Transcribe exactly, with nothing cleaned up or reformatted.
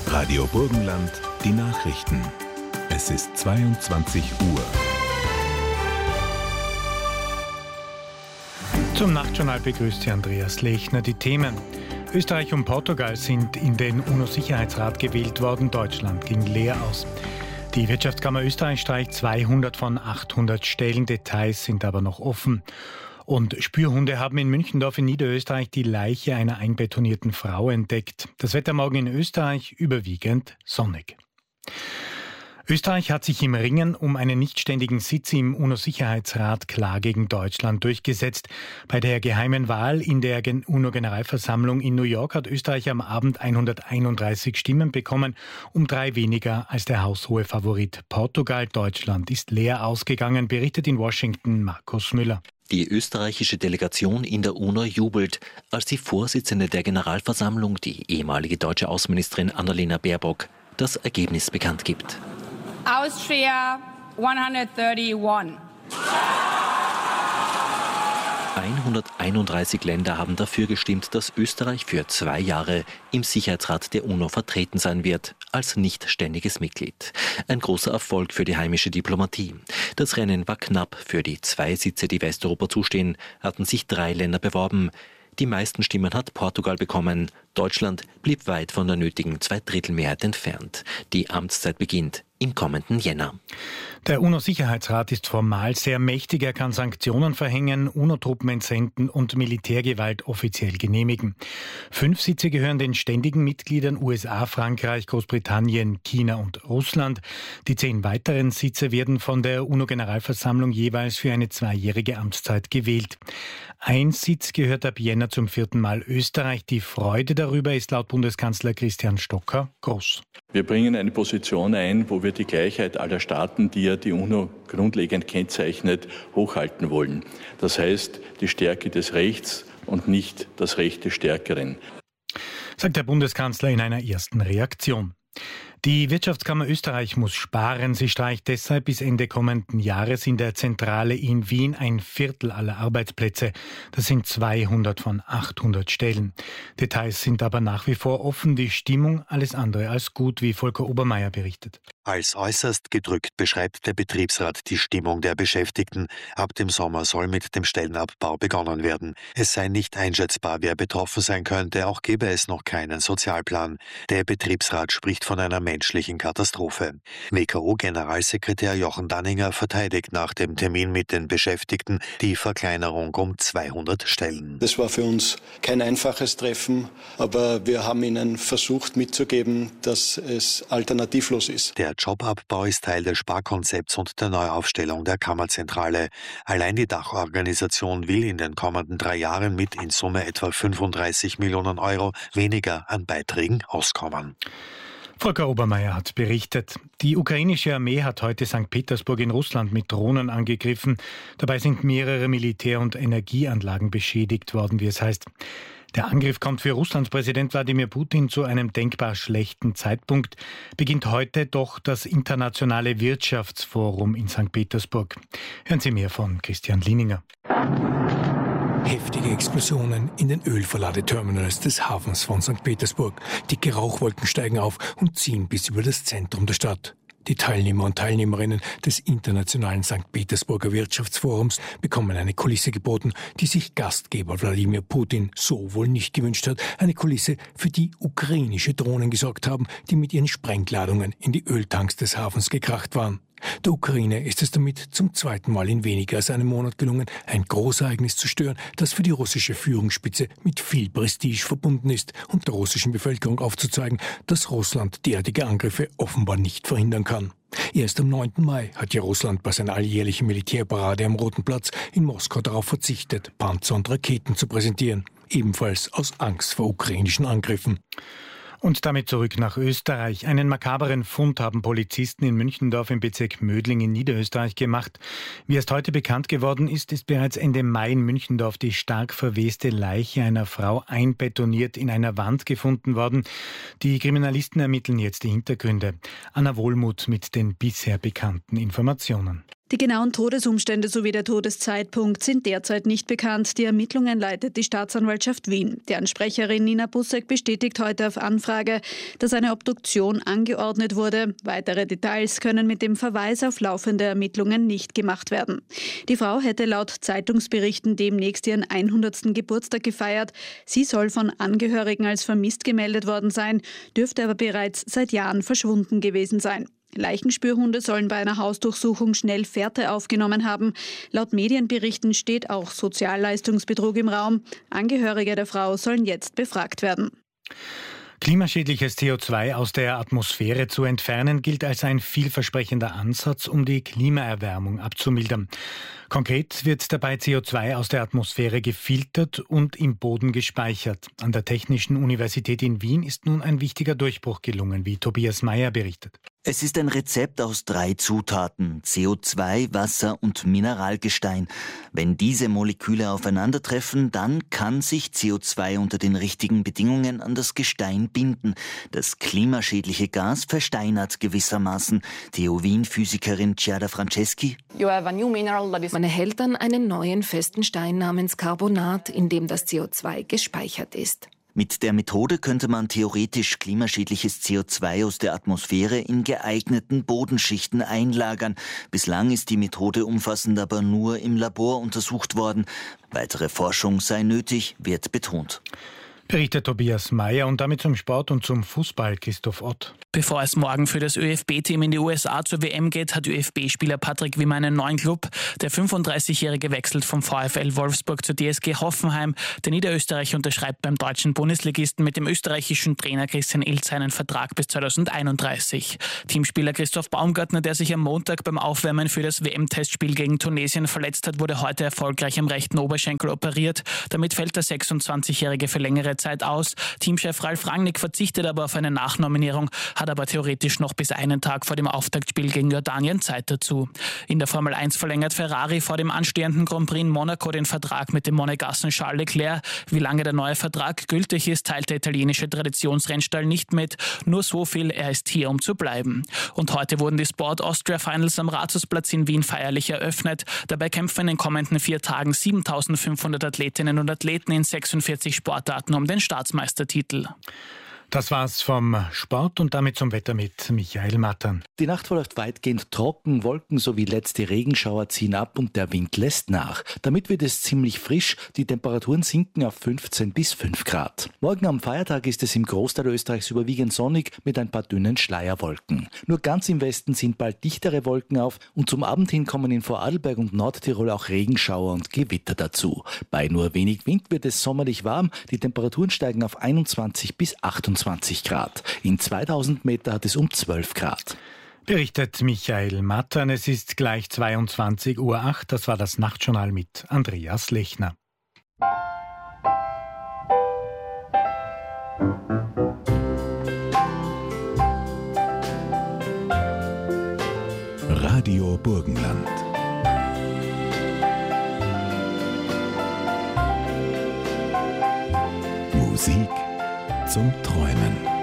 Radio Burgenland, die Nachrichten. Es ist zweiundzwanzig Uhr. Zum Nachtjournal begrüßt Sie Andreas Lechner. Die Themen: Österreich und Portugal sind in den UNO-Sicherheitsrat gewählt worden. Deutschland ging leer aus. Die Wirtschaftskammer Österreich streicht zweihundert von achthundert Stellen. Details sind aber noch offen. Und Spürhunde haben in Münchendorf in Niederösterreich die Leiche einer einbetonierten Frau entdeckt. Das Wetter morgen in Österreich überwiegend sonnig. Österreich hat sich im Ringen um einen nichtständigen Sitz im UNO-Sicherheitsrat klar gegen Deutschland durchgesetzt. Bei der geheimen Wahl in der UNO-Generalversammlung in New York hat Österreich am Abend hunderteinunddreißig Stimmen bekommen, um drei weniger als der haushohe Favorit Portugal. Deutschland ist leer ausgegangen, berichtet in Washington Markus Müller. Die österreichische Delegation in der UNO jubelt, als die Vorsitzende der Generalversammlung, die ehemalige deutsche Außenministerin Annalena Baerbock, das Ergebnis bekannt gibt. Austria hunderteinunddreißig. hunderteinunddreißig Länder haben dafür gestimmt, dass Österreich für zwei Jahre im Sicherheitsrat der UNO vertreten sein wird, als nicht ständiges Mitglied. Ein großer Erfolg für die heimische Diplomatie. Das Rennen war knapp. Für die zwei Sitze, die Westeuropa zustehen, hatten sich drei Länder beworben. Die meisten Stimmen hat Portugal bekommen. Deutschland blieb weit von der nötigen Zweidrittelmehrheit entfernt. Die Amtszeit beginnt im kommenden Jänner. Der UNO-Sicherheitsrat ist formal sehr mächtig. Er kann Sanktionen verhängen, UNO-Truppen entsenden und Militärgewalt offiziell genehmigen. Fünf Sitze gehören den ständigen Mitgliedern U S A, Frankreich, Großbritannien, China und Russland. Die zehn weiteren Sitze werden von der UNO-Generalversammlung jeweils für eine zweijährige Amtszeit gewählt. Ein Sitz gehört ab Jänner zum vierten Mal Österreich. Die Freude darüber ist laut Bundeskanzler Christian Stocker groß. Wir bringen eine Position ein, wo wir die Gleichheit aller Staaten, die ja die UNO grundlegend kennzeichnet, hochhalten wollen. Das heißt, die Stärke des Rechts und nicht das Recht des Stärkeren. Sagt der Bundeskanzler in einer ersten Reaktion. Die Wirtschaftskammer Österreich muss sparen. Sie streicht deshalb bis Ende kommenden Jahres in der Zentrale in Wien ein Viertel aller Arbeitsplätze. Das sind zweihundert von achthundert Stellen. Details sind aber nach wie vor offen. Die Stimmung alles andere als gut, wie Volker Obermeier berichtet. Als äußerst gedrückt beschreibt der Betriebsrat die Stimmung der Beschäftigten. Ab dem Sommer soll mit dem Stellenabbau begonnen werden. Es sei nicht einschätzbar, wer betroffen sein könnte, auch gebe es noch keinen Sozialplan. Der Betriebsrat spricht von einer menschlichen Katastrophe. W K O-Generalsekretär Jochen Danninger verteidigt nach dem Termin mit den Beschäftigten die Verkleinerung um zweihundert Stellen. Das war für uns kein einfaches Treffen, aber wir haben ihnen versucht mitzugeben, dass es alternativlos ist. Der Jobabbau ist Teil des Sparkonzepts und der Neuaufstellung der Kammerzentrale. Allein die Dachorganisation will in den kommenden drei Jahren mit in Summe etwa fünfunddreißig Millionen Euro weniger an Beiträgen auskommen. Volker Obermeier hat berichtet. Die ukrainische Armee hat heute Sankt Petersburg in Russland mit Drohnen angegriffen. Dabei sind mehrere Militär- und Energieanlagen beschädigt worden, wie es heißt. Der Angriff kommt für Russlands Präsident Wladimir Putin zu einem denkbar schlechten Zeitpunkt. Beginnt heute doch das internationale Wirtschaftsforum in Sankt Petersburg. Hören Sie mehr von Christian Lieninger. Heftige Explosionen in den Ölverladeterminals des Hafens von Sankt Petersburg. Dicke Rauchwolken steigen auf und ziehen bis über das Zentrum der Stadt. Die Teilnehmer und Teilnehmerinnen des internationalen Sankt Petersburger Wirtschaftsforums bekommen eine Kulisse geboten, die sich Gastgeber Wladimir Putin so wohl nicht gewünscht hat. Eine Kulisse, für die ukrainische Drohnen gesorgt haben, die mit ihren Sprengladungen in die Öltanks des Hafens gekracht waren. Der Ukraine ist es damit zum zweiten Mal in weniger als einem Monat gelungen, ein Großereignis zu stören, das für die russische Führungsspitze mit viel Prestige verbunden ist und der russischen Bevölkerung aufzuzeigen, dass Russland derartige Angriffe offenbar nicht verhindern kann. Erst am neunten Mai hat ja Russland bei seiner alljährlichen Militärparade am Roten Platz in Moskau darauf verzichtet, Panzer und Raketen zu präsentieren, ebenfalls aus Angst vor ukrainischen Angriffen. Und damit zurück nach Österreich. Einen makaberen Fund haben Polizisten in Münchendorf im Bezirk Mödling in Niederösterreich gemacht. Wie erst heute bekannt geworden ist, ist bereits Ende Mai in Münchendorf die stark verweste Leiche einer Frau einbetoniert in einer Wand gefunden worden. Die Kriminalisten ermitteln jetzt die Hintergründe. Anna Wohlmuth mit den bisher bekannten Informationen. Die genauen Todesumstände sowie der Todeszeitpunkt sind derzeit nicht bekannt. Die Ermittlungen leitet die Staatsanwaltschaft Wien. Deren Sprecherin Nina Bussek bestätigt heute auf Anfrage, dass eine Obduktion angeordnet wurde. Weitere Details können mit dem Verweis auf laufende Ermittlungen nicht gemacht werden. Die Frau hätte laut Zeitungsberichten demnächst ihren hundertsten Geburtstag gefeiert. Sie soll von Angehörigen als vermisst gemeldet worden sein, dürfte aber bereits seit Jahren verschwunden gewesen sein. Leichenspürhunde sollen bei einer Hausdurchsuchung schnell Fährte aufgenommen haben. Laut Medienberichten steht auch Sozialleistungsbetrug im Raum. Angehörige der Frau sollen jetzt befragt werden. Klimaschädliches C O zwei aus der Atmosphäre zu entfernen, gilt als ein vielversprechender Ansatz, um die Klimaerwärmung abzumildern. Konkret wird dabei C O zwei aus der Atmosphäre gefiltert und im Boden gespeichert. An der Technischen Universität in Wien ist nun ein wichtiger Durchbruch gelungen, wie Tobias Meyer berichtet. Es ist ein Rezept aus drei Zutaten: C O zwei, Wasser und Mineralgestein. Wenn diese Moleküle aufeinandertreffen, dann kann sich C O zwei unter den richtigen Bedingungen an das Gestein binden. Das klimaschädliche Gas versteinert gewissermaßen. T U Wien-Physikerin Giada Franceschi: Man erhält dann einen neuen festen Stein namens Carbonat, in dem das C O zwei gespeichert ist. Mit der Methode könnte man theoretisch klimaschädliches C O zwei aus der Atmosphäre in geeigneten Bodenschichten einlagern. Bislang ist die Methode umfassend aber nur im Labor untersucht worden. Weitere Forschung sei nötig, wird betont. Berichtet Tobias Meyer und damit zum Sport und zum Fußball Christoph Ott. Bevor es morgen für das ÖFB-Team in die U S A zur W M geht, hat ÖFB-Spieler Patrick Wimmer einen neuen Club. Der fünfunddreißigjährige wechselt vom VfL Wolfsburg zur D S G Hoffenheim. Der Niederösterreicher unterschreibt beim deutschen Bundesligisten mit dem österreichischen Trainer Christian Ilz einen Vertrag bis zweitausendeinunddreißig. Teamspieler Christoph Baumgartner, der sich am Montag beim Aufwärmen für das W M-Testspiel gegen Tunesien verletzt hat, wurde heute erfolgreich am rechten Oberschenkel operiert. Damit fällt der sechsundzwanzigjährige für längere Zeit aus. Teamchef Ralf Rangnick verzichtet aber auf eine Nachnominierung, hat aber theoretisch noch bis einen Tag vor dem Auftaktspiel gegen Jordanien Zeit dazu. In der Formel eins verlängert Ferrari vor dem anstehenden Grand Prix in Monaco den Vertrag mit dem Monegassen Charles Leclerc. Wie lange der neue Vertrag gültig ist, teilt der italienische Traditionsrennstall nicht mit. Nur so viel, er ist hier, um zu bleiben. Und heute wurden die Sport Austria Finals am Rathausplatz in Wien feierlich eröffnet. Dabei kämpfen in den kommenden vier Tagen siebentausendfünfhundert Athletinnen und Athleten in sechsundvierzig Sportarten um den Staatsmeistertitel. Das war's vom Sport und damit zum Wetter mit Michael Mattern. Die Nacht verläuft weitgehend trocken, Wolken sowie letzte Regenschauer ziehen ab und der Wind lässt nach. Damit wird es ziemlich frisch, die Temperaturen sinken auf fünfzehn bis fünf Grad. Morgen am Feiertag ist es im Großteil Österreichs überwiegend sonnig mit ein paar dünnen Schleierwolken. Nur ganz im Westen sind bald dichtere Wolken auf und zum Abend hin kommen in Vorarlberg und Nordtirol auch Regenschauer und Gewitter dazu. Bei nur wenig Wind wird es sommerlich warm, die Temperaturen steigen auf einundzwanzig bis achtundzwanzig Grad. In zweitausend Meter hat es um zwölf Grad. Berichtet Michael Mattern. Es ist gleich zweiundzwanzig Uhr acht. Das war das Nachtjournal mit Andreas Lechner. Radio Burgenland. Musik zum Träumen.